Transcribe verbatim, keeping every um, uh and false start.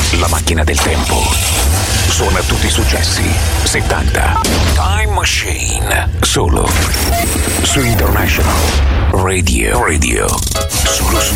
La macchina del tempo suona tutti i successi settanta. Time Machine, solo su International Radio. Radio. Solo su